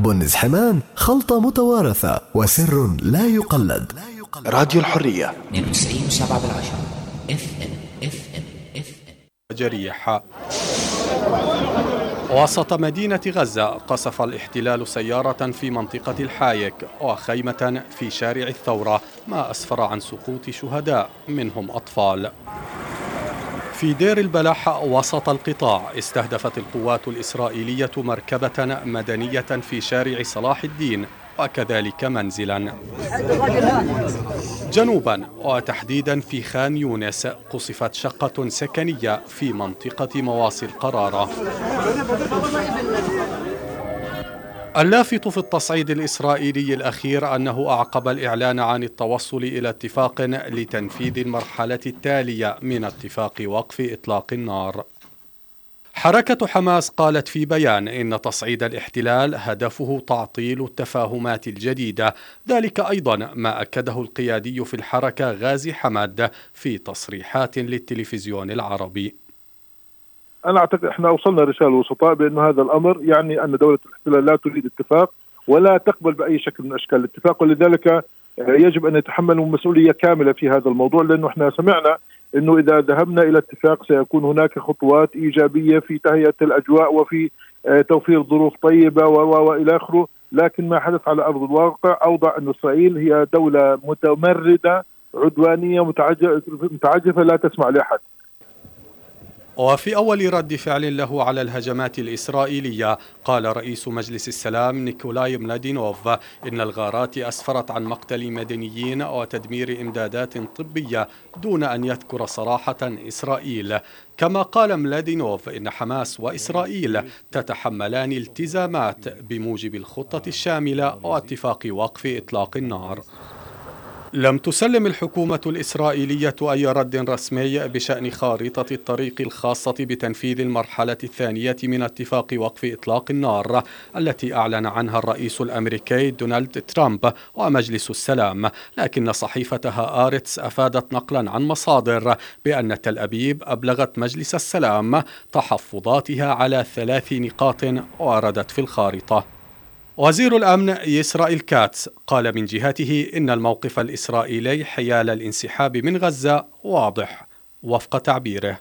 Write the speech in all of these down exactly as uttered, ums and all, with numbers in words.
بنز حمان، خلطة متوارثة وسر لا يقلد. راديو الحرية اثنين وتسعين فاصلة سبعة بالعشرة اف ام اف ام اف ام. جريح. وسط مدينة غزة قصف الاحتلال سيارة في منطقة الحايك وخيمة في شارع الثورة، ما أسفر عن سقوط شهداء منهم أطفال. في دير البلح وسط القطاع استهدفت القوات الإسرائيلية مركبة مدنية في شارع صلاح الدين وكذلك منزلا. جنوبا وتحديدا في خان يونس قصفت شقة سكنية في منطقة مواصي القرارة. اللافت في التصعيد الإسرائيلي الأخير أنه أعقب الإعلان عن التوصل إلى اتفاق لتنفيذ المرحلة التالية من اتفاق وقف إطلاق النار. حركة حماس قالت في بيان إن تصعيد الاحتلال هدفه تعطيل التفاهمات الجديدة، ذلك أيضا ما أكده القيادي في الحركة غازي حماد في تصريحات للتلفزيون العربي. أنا أعتقد إحنا وصلنا رسالة وسطاء بأن هذا الأمر يعني أن دولة الاحتلال لا تريد اتفاق ولا تقبل بأي شكل من أشكال الاتفاق، ولذلك يجب أن يتحملوا مسؤولية كاملة في هذا الموضوع، لأنه إحنا سمعنا أنه إذا ذهبنا إلى اتفاق سيكون هناك خطوات إيجابية في تهيئة الأجواء وفي توفير ظروف طيبة وإلى آخره، لكن ما حدث على أرض الواقع أوضح أن إسرائيل هي دولة متمردة عدوانية متعجرفة لا تسمع لأحد. وفي أول رد فعل له على الهجمات الإسرائيلية قال رئيس مجلس السلام نيكولاي ملادينوف إن الغارات أسفرت عن مقتل مدنيين وتدمير إمدادات طبية دون أن يذكر صراحة إسرائيل. كما قال ملادينوف إن حماس وإسرائيل تتحملان التزامات بموجب الخطة الشاملة واتفاق وقف إطلاق النار. لم تسلم الحكومة الإسرائيلية أي رد رسمي بشأن خارطة الطريق الخاصة بتنفيذ المرحلة الثانية من اتفاق وقف إطلاق النار التي أعلن عنها الرئيس الأمريكي دونالد ترامب ومجلس السلام، لكن صحيفتها آرتس أفادت نقلا عن مصادر بأن تل أبيب أبلغت مجلس السلام تحفظاتها على ثلاث نقاط وردت في الخارطة. وزير الأمن إسرائيل كاتس قال من جهته إن الموقف الإسرائيلي حيال الانسحاب من غزة واضح وفق تعبيره.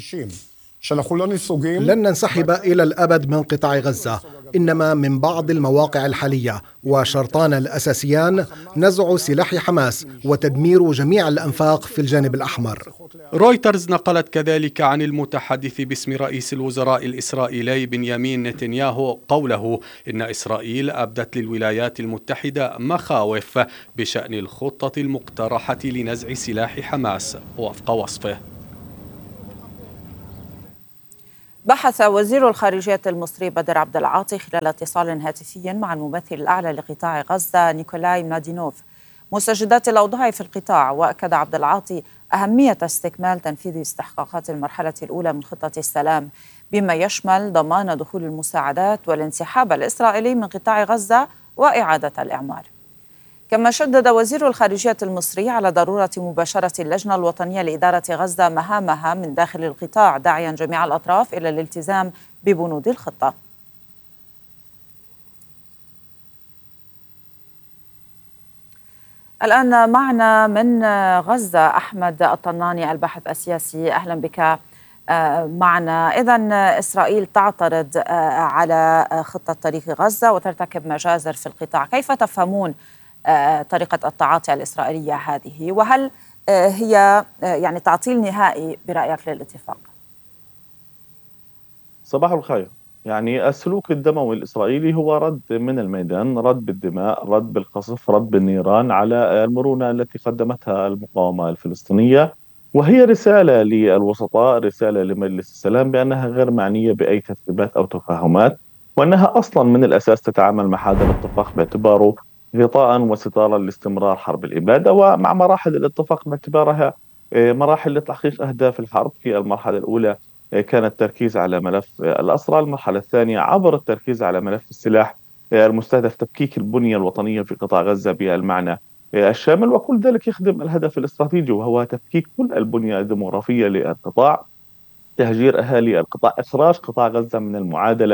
لن ننسحب إلى الأبد من قطاع غزة، إنما من بعض المواقع الحالية، وشرطان الأساسيان نزع سلاح حماس وتدمير جميع الأنفاق في الجانب الأحمر. رويترز نقلت كذلك عن المتحدث باسم رئيس الوزراء الإسرائيلي بنيامين نتنياهو قوله إن إسرائيل أبدت للولايات المتحدة مخاوف بشأن الخطة المقترحة لنزع سلاح حماس وفق وصفه. بحث وزير الخارجية المصري بدر عبد العاطي خلال اتصال هاتفي مع الممثل الأعلى لقطاع غزة نيكولاي ملادينوف مستجدات الأوضاع في القطاع، وأكد عبد العاطي أهمية استكمال تنفيذ استحقاقات المرحلة الأولى من خطة السلام بما يشمل ضمان دخول المساعدات والانسحاب الإسرائيلي من قطاع غزة وإعادة الإعمار. كما شدد وزير الخارجية المصري على ضرورة مباشرة اللجنة الوطنية لإدارة غزة مهامها من داخل القطاع، داعيا جميع الأطراف إلى الالتزام ببنود الخطة. الآن معنا من غزة أحمد الطناني الباحث السياسي، أهلا بك معنا. إذن إسرائيل تعترض على خطة طريق غزة وترتكب مجازر في القطاع، كيف تفهمون طريقة التعاطي الإسرائيلية هذه، وهل هي يعني تعطيل نهائي برأيك للاتفاق؟ صباح الخير. يعني السلوك الدموي الإسرائيلي هو رد من الميدان، رد بالدماء، رد بالقصف، رد بالنيران على المرونة التي قدمتها المقاومة الفلسطينية، وهي رسالة للوسطاء، رسالة لمجلس السلام بأنها غير معنية بأي ترتيبات أو تفاهمات، وأنها أصلا من الأساس تتعامل مع هذا الاتفاق باعتباره غطاء وستارا لاستمرار حرب الإبادة، ومع مراحل الاتفاق باعتبارها مراحل لتحقيق أهداف الحرب. في المرحلة الأولى كان التركيز على ملف الأسرى، المرحلة الثانية عبر التركيز على ملف السلاح المستهدف تفكيك البنية الوطنية في قطاع غزة بالمعنى الشامل، وكل ذلك يخدم الهدف الاستراتيجي وهو تفكيك كل البنية الديموغرافية للقطاع، تهجير أهالي القطاع، إخراج قطاع غزة من المعادلة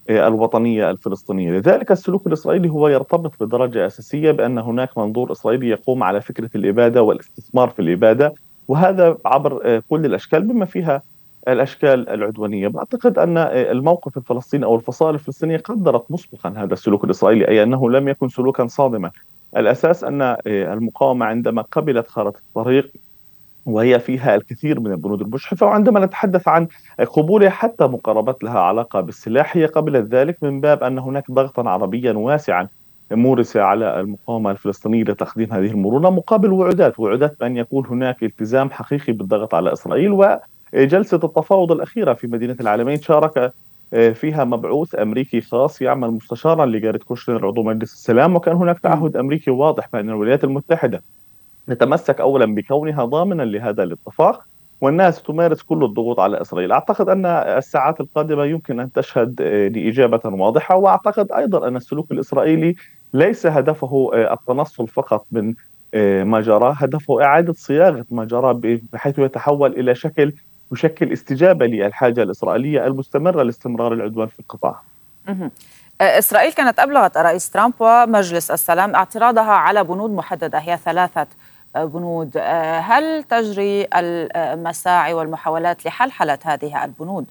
الوطنية الفلسطينية. لذلك السلوك الإسرائيلي هو يرتبط بدرجة أساسية بأن هناك منظور إسرائيلي يقوم على فكرة الإبادة والاستثمار في الإبادة، وهذا عبر كل الأشكال بما فيها الأشكال العدوانية. بعتقد أن الموقف الفلسطيني أو الفصائل الفلسطينية قدرت مسبقا هذا السلوك الإسرائيلي، أي أنه لم يكن سلوكا صادما. الأساس أن المقاومة عندما قبلت خارطة الطريق وهي فيها الكثير من البنود المجحفة، وعندما نتحدث عن قبولها حتى مقاربات لها علاقة بالسلاح، هي قبلت ذلك من باب أن هناك ضغطا عربيا واسعا مورس على المقاومة الفلسطينية لتقديم هذه المرونة مقابل وعودات وعودات بأن يكون هناك التزام حقيقي بالضغط على إسرائيل. وجلسة التفاوض الأخيرة في مدينة العالمين شارك فيها مبعوث أمريكي خاص يعمل مستشارا لجاريد كوشنر عضو مجلس السلام، وكان هناك تعهد أمريكي واضح بأن الولايات المتحدة نتمسك أولا بكونها ضامنا لهذا الاتفاق، والناس تمارس كل الضغوط على إسرائيل. أعتقد أن الساعات القادمة يمكن أن تشهد لإجابة واضحة، وأعتقد أيضا أن السلوك الإسرائيلي ليس هدفه التنصل فقط من ما جرى، هدفه إعادة صياغة ما جرى بحيث يتحول إلى شكل يشكل استجابة للحاجة الإسرائيلية المستمرة لاستمرار العدوان في القطاع. إسرائيل كانت أبلغت الرئيس ترامب ومجلس السلام اعتراضها على بنود محددة، هي ثلاثة بنود. هل تجري المساعي والمحاولات لحلحلة هذه البنود؟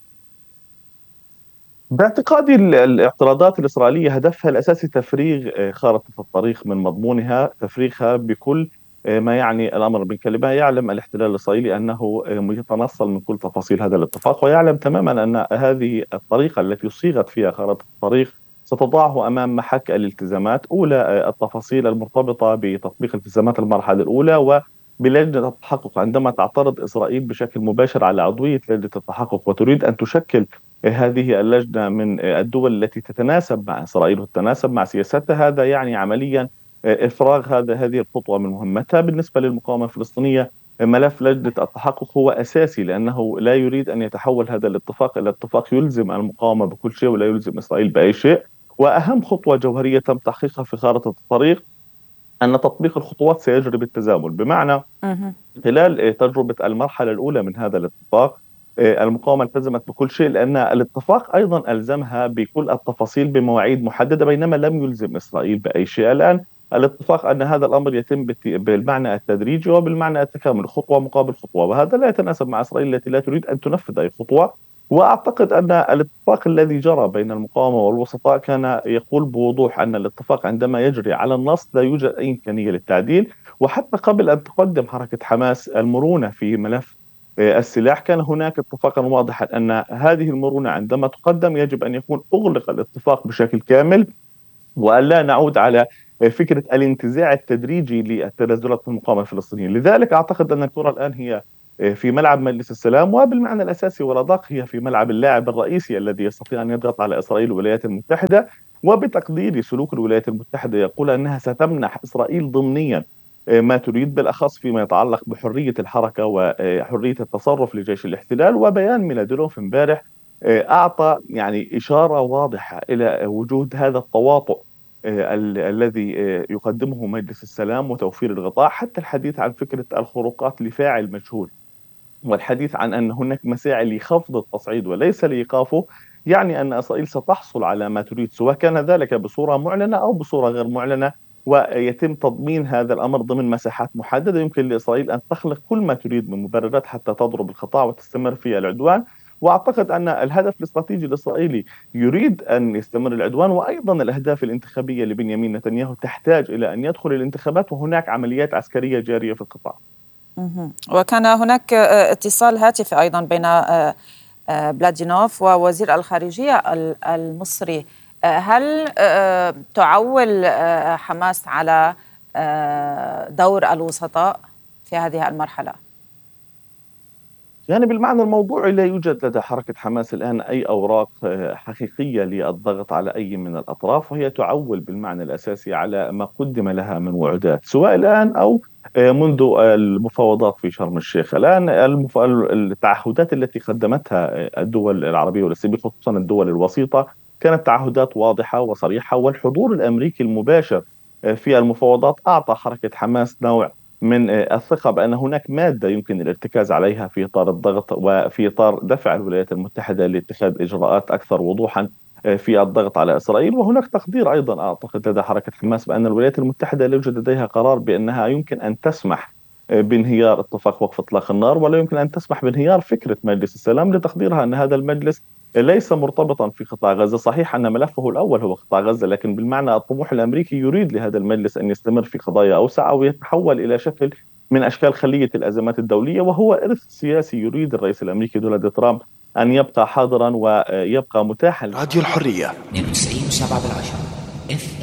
باعتقادي الاعتراضات الإسرائيلية هدفها الأساسي تفريغ خارطة الطريق من مضمونها، تفريغها بكل ما يعني الأمر. بكلمة يعلم الاحتلال الإسرائيلي أنه يتنصل من كل تفاصيل هذا الاتفاق، ويعلم تماما أن هذه الطريقة التي صيغت فيها خارطة الطريق ستضعه أمام محك الالتزامات. أولى التفاصيل المرتبطة بتطبيق التزامات المرحلة الأولى وبلجنة التحقق. عندما تعترض إسرائيل بشكل مباشر على عضوية لجنة التحقق وتريد أن تشكل هذه اللجنة من الدول التي تتناسب مع إسرائيل وتتناسب مع سياستها، هذا يعني عمليا إفراغ هذا هذه الخطوة من مهمتها. بالنسبة للمقاومة الفلسطينية ملف لجنة التحقق هو أساسي، لأنه لا يريد أن يتحول هذا الاتفاق إلى اتفاق يلزم المقاومة بكل شيء ولا يلزم إسرائيل بأي شيء. وأهم خطوة جوهرية تم تحقيقها في خارطة الطريق أن تطبيق الخطوات سيجري بالتزامن، بمعنى خلال تجربة المرحلة الأولى من هذا الاتفاق المقاومة التزمت بكل شيء، لأن الاتفاق أيضا ألزمها بكل التفاصيل بمواعيد محددة، بينما لم يلزم إسرائيل بأي شيء. الآن الاتفاق أن هذا الأمر يتم بالمعنى التدريجي وبالمعنى التكامل، خطوة مقابل خطوة، وهذا لا يتناسب مع إسرائيل التي لا تريد أن تنفذ أي خطوة. وأعتقد أن الاتفاق الذي جرى بين المقاومة والوسطاء كان يقول بوضوح أن الاتفاق عندما يجري على النص لا يوجد أي إمكانية للتعديل. وحتى قبل أن تقدم حركة حماس المرونة في ملف السلاح كان هناك اتفاقا واضحا أن هذه المرونة عندما تقدم يجب أن يكون أغلق الاتفاق بشكل كامل، وأن لا نعود على فكرة الانتزاع التدريجي للتنازلات في المقاومة الفلسطينية. لذلك أعتقد أن الكرة الآن هي في ملعب مجلس السلام، وبالمعنى الأساسي والأدق هي في ملعب اللاعب الرئيسي الذي يستطيع أن يضغط على إسرائيل والولايات المتحدة. وبتقديري سلوك الولايات المتحدة يقول أنها ستمنح إسرائيل ضمنيا ما تريد، بالأخص فيما يتعلق بحرية الحركة وحرية التصرف لجيش الاحتلال. وبيان ميلادولوف امبارح أعطى يعني إشارة واضحة إلى وجود هذا التواطؤ الذي يقدمه مجلس السلام وتوفير الغطاء، حتى الحديث عن فكرة الخروقات لفاعل مجهول والحديث عن أن هناك مساعي لخفض التصعيد وليس لإيقافه، يعني أن إسرائيل ستحصل على ما تريد سواء كان ذلك بصورة معلنة أو بصورة غير معلنة، ويتم تضمين هذا الأمر ضمن مساحات محددة. يمكن لإسرائيل أن تخلق كل ما تريد من مبررات حتى تضرب القطاع وتستمر في العدوان. وأعتقد أن الهدف الاستراتيجي الإسرائيلي يريد أن يستمر العدوان، وأيضا الأهداف الانتخابية لبنيامين نتنياهو تحتاج إلى أن يدخل الانتخابات وهناك عمليات عسكرية جارية في القطاع. وكان هناك اتصال هاتفي أيضا بين بلادينوف ووزير الخارجية المصري. هل تعول حماس على دور الوسطاء في هذه المرحلة؟ يعني بالمعنى الموضوعي لا يوجد لدى حركة حماس الآن أي أوراق حقيقية للضغط على أي من الأطراف، وهي تعول بالمعنى الأساسي على ما قدم لها من وعودات سواء الآن أو منذ المفاوضات في شرم الشيخ. الآن المف... التعهدات التي قدمتها الدول العربية والإسلامية خصوصا الدول الوسيطة كانت تعهدات واضحة وصريحة، والحضور الأمريكي المباشر في المفاوضات أعطى حركة حماس نوع من الثقة بأن هناك مادة يمكن الارتكاز عليها في إطار الضغط وفي إطار دفع الولايات المتحدة لاتخاذ إجراءات أكثر وضوحا في الضغط على إسرائيل. وهناك تقدير أيضا أعتقد لدى حركة حماس بأن الولايات المتحدة لا يوجد لديها قرار بأنها يمكن أن تسمح بانهيار اتفاق وقف إطلاق النار، ولا يمكن أن تسمح بانهيار فكرة مجلس السلام، لتقديرها أن هذا المجلس ليس مرتبطا في قطاع غزة. صحيح أن ملفه الأول هو قطاع غزة، لكن بالمعنى الطموح الأمريكي يريد لهذا المجلس أن يستمر في قضايا أوسع أو يتحول إلى شكل من أشكال خلية الأزمات الدولية، وهو إرث سياسي يريد الرئيس الأمريكي دونالد ترامب أن يبقى حاضرا ويبقى متاحا. راديو الحرية اثنين وتسعين وسبعة بالعشرة.